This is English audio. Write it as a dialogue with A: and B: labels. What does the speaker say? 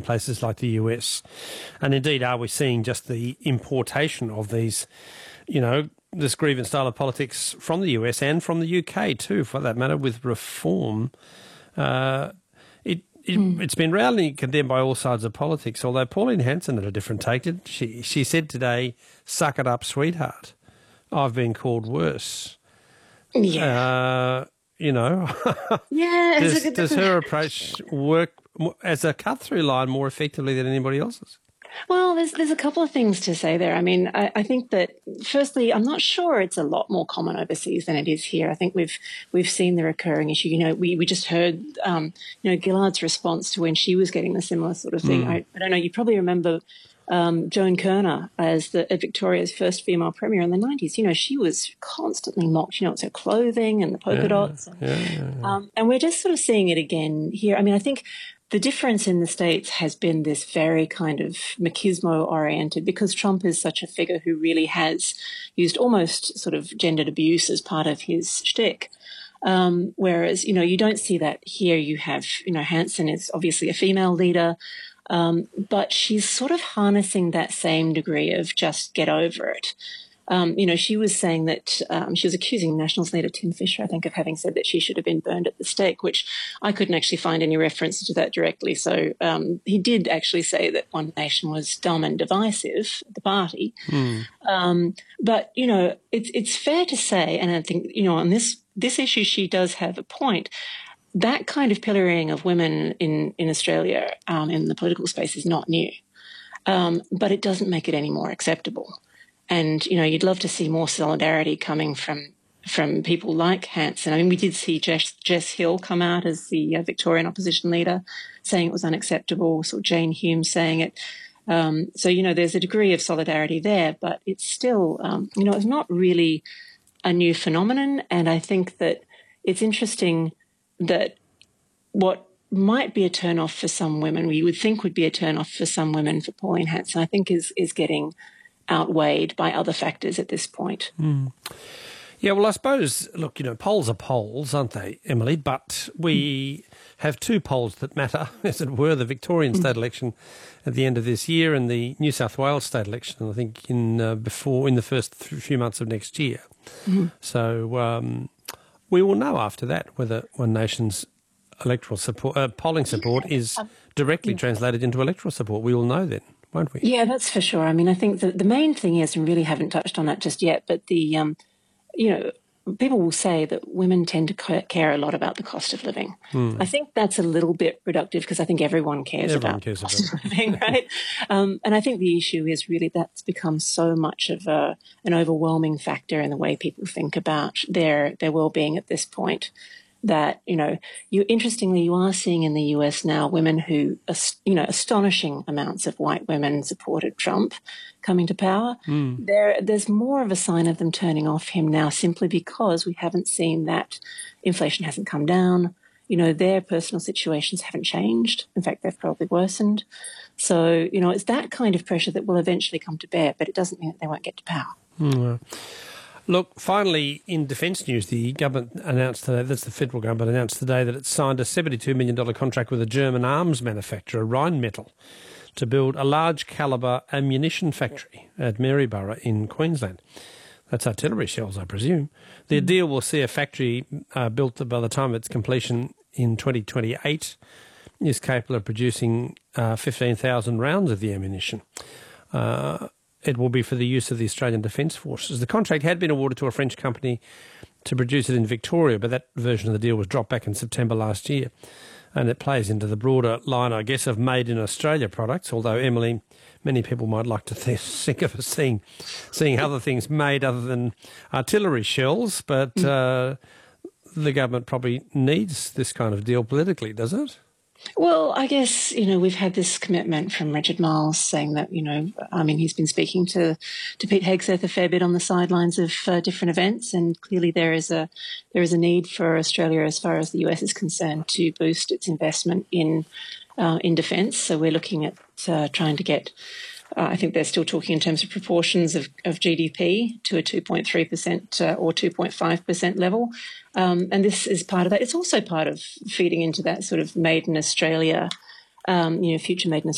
A: places like the US? And indeed, are we seeing just the importation of these, this grievance style of politics from the US and from the UK too, for that matter, with reform? It's been roundly condemned by all sides of politics, although Pauline Hanson had a different take. She said today, "Suck it up, sweetheart. I've been called worse."
B: Yeah.
A: Yeah. Does her approach work as a cut-through line more effectively than anybody else's?
B: Well, there's a couple of things to say there. I mean, I think that firstly, I'm not sure it's a lot more common overseas than it is here. I think we've seen the recurring issue. We just heard Gillard's response to when she was getting a similar sort of thing. I don't know. You probably remember Joan Kirner as Victoria's first female premier in the 90s. She was constantly mocked. It's her clothing and the polka dots. And we're just sort of seeing it again here. I mean, I think the difference in the States has been this very kind of machismo-oriented, because Trump is such a figure who really has used almost sort of gendered abuse as part of his shtick. Whereas, you don't see that here. You have, Hanson is obviously a female leader, but she's sort of harnessing that same degree of just get over it. She was saying that she was accusing Nationals leader Tim Fischer, I think, of having said that she should have been burned at the stake, which I couldn't actually find any reference to that directly. So he did actually say that One Nation was dumb and divisive, the party. But, it's fair to say, and I think, on this issue she does have a point, that kind of pillorying of women in Australia in the political space is not new, but it doesn't make it any more acceptable. And, you'd love to see more solidarity coming from people like Hanson. I mean, we did see Jess Hill come out as the Victorian opposition leader saying it was unacceptable, sort of Jane Hume saying it. So, there's a degree of solidarity there, but it's still, it's not really a new phenomenon. And I think that it's interesting that what might be a turn-off for some women, we would think would be a turn-off for some women for Pauline Hanson, I think is getting outweighed by other factors at this point.
A: Yeah, well, I suppose, look, polls are polls, aren't they, Emily? But we have two polls that matter, as it were, the Victorian state election at the end of this year and the New South Wales state election, I think, in the first few months of next year. So we will know after that whether One Nation's electoral support, polling support is directly translated into electoral support. We will know then, won't we?
B: Yeah, that's for sure. I mean, I think the main thing is, and really haven't touched on that just yet, but the, people will say that women tend to care a lot about the cost of living. I think that's a little bit reductive because I think everyone cares about the cost of living, right? And I think the issue is really that's become so much of an overwhelming factor in the way people think about their well-being at this point. That, interestingly, you are seeing in the US now women who, astonishing amounts of white women supported Trump coming to power. There's more of a sign of them turning off him now simply because we haven't seen that inflation hasn't come down. Their personal situations haven't changed. In fact, they've probably worsened. So, it's that kind of pressure that will eventually come to bear, but it doesn't mean that they won't get to power.
A: Look, finally, in defence news, the government announced today, that's the federal government announced today, that it signed a $72 million contract with a German arms manufacturer, Rheinmetall, to build a large calibre ammunition factory at Maryborough in Queensland. That's artillery shells, I presume. The deal will see a factory built by the time of its completion in 2028 is capable of producing 15,000 rounds of the ammunition. It will be for the use of the Australian Defence Forces. The contract had been awarded to a French company to produce it in Victoria, but that version of the deal was dropped back in September last year. And it plays into the broader line, I guess, of made in Australia products, although, Emily, many people might like to think of us seeing other things made other than artillery shells, but the government probably needs this kind of deal politically, does it?
B: Well, I guess, we've had this commitment from Richard Marles saying that, he's been speaking to Pete Hegseth a fair bit on the sidelines of different events, and clearly there is a need for Australia, as far as the US is concerned, to boost its investment in defence. So we're looking at trying to get, I think they're still talking in terms of proportions of GDP to a 2.3% or 2.5% level. And this is part of that. It's also part of feeding into that sort of made in Australia, future made in